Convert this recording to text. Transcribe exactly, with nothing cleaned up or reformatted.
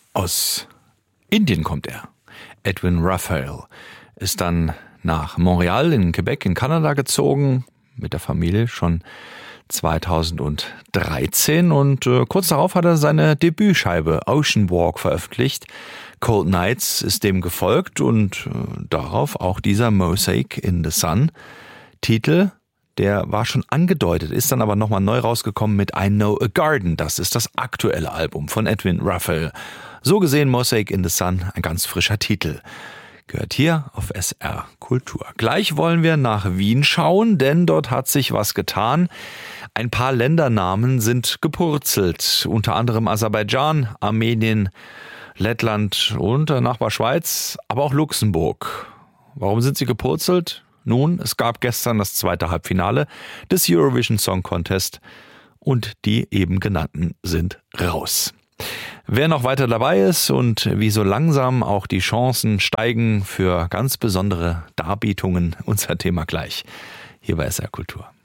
Aus Indien kommt er. Edwin Raphael ist dann nach Montreal in Quebec in Kanada gezogen, mit der Familie schon zweitausenddreizehn und äh, kurz darauf hat er seine Debütscheibe Ocean Walk veröffentlicht. Cold Nights ist dem gefolgt und äh, darauf auch dieser Mosaic in the Sun. Titel, der war schon angedeutet, ist dann aber nochmal neu rausgekommen mit I Know a Garden. Das ist das aktuelle Album von Edwin Raphael. So gesehen Mosaic in the Sun, ein ganz frischer Titel. Gehört hier auf S R Kultur. Gleich wollen wir nach Wien schauen, denn dort hat sich was getan. Ein paar Ländernamen sind gepurzelt, unter anderem Aserbaidschan, Armenien, Lettland und der Nachbar Schweiz, aber auch Luxemburg. Warum sind sie gepurzelt? Nun, es gab gestern das zweite Halbfinale des Eurovision Song Contest und die eben genannten sind raus. Wer noch weiter dabei ist und wie so langsam auch die Chancen steigen für ganz besondere Darbietungen, unser Thema gleich hier bei S R Kultur.